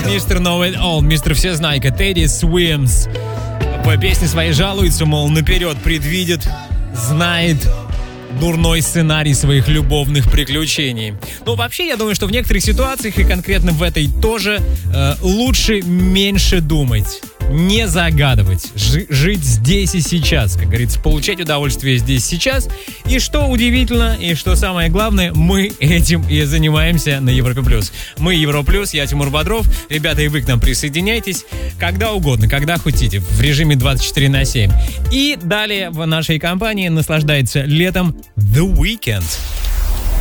Мистер Know It All, мистер Всезнайка, Teddy Swims. По песне своей жалуется, мол, наперед предвидит, знает дурной сценарий своих любовных приключений. Ну, вообще, я думаю, что в некоторых ситуациях, и конкретно в этой тоже, лучше меньше думать. Не загадывать, жить здесь и сейчас, как говорится, получать удовольствие здесь и сейчас. И что удивительно, и что самое главное, мы этим и занимаемся на Европе Плюс. Мы Европа Плюс, я Тимур Бодров. Ребята, и вы к нам присоединяйтесь когда угодно, когда хотите, в режиме 24/7. И далее в нашей компании наслаждается летом The Weeknd.